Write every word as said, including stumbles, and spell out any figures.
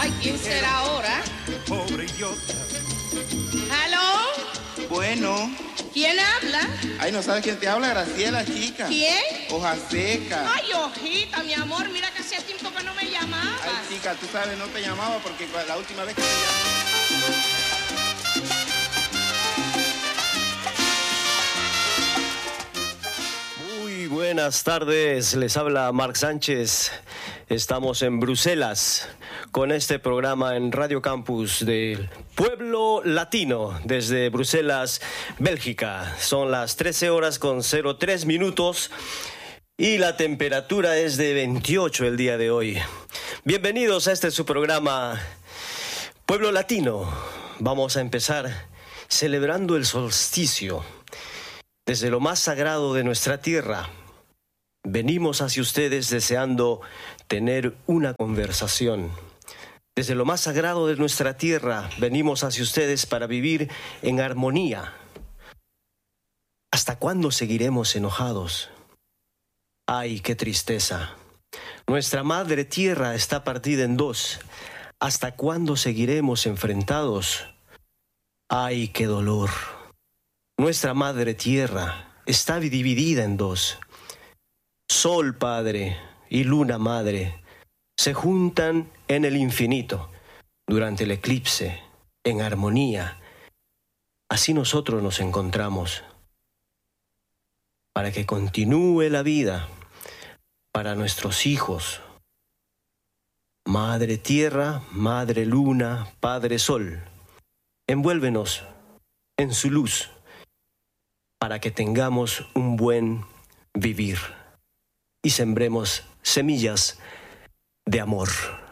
Ay, ¿quién será ahora? Pobre idiota. ¿Aló? Bueno. ¿Quién habla? Ay, ¿no sabes quién te habla? Graciela, chica. ¿Quién? Hoja seca. Ay, hojita, mi amor, mira que hacía tiempo que no me llamabas. Ay, chica, tú sabes, no te llamaba porque la última vez que te llamé... Muy buenas tardes, les habla Marc Sánchez. Estamos en Bruselas con este programa en Radio Campus del Pueblo Latino desde Bruselas, Bélgica. Son las trece horas con cero tres minutos y la temperatura es de veintiocho el día de hoy. Bienvenidos a este su programa Pueblo Latino. Vamos a empezar celebrando el solsticio. Desde lo más sagrado de nuestra tierra, venimos hacia ustedes deseando tener una conversación. Desde lo más sagrado de nuestra tierra, venimos hacia ustedes para vivir en armonía. ¿Hasta cuándo seguiremos enojados? ¡Ay, qué tristeza! Nuestra madre tierra está partida en dos. ¿Hasta cuándo seguiremos enfrentados? ¡Ay, qué dolor! Nuestra madre tierra está dividida en dos. Sol Padre y Luna Madre se juntan en el infinito durante el eclipse, en armonía. Así nosotros nos encontramos para que continúe la vida para nuestros hijos. Madre Tierra, Madre Luna, Padre Sol, envuélvenos en su luz, para que tengamos un buen vivir y sembremos semillas de amor.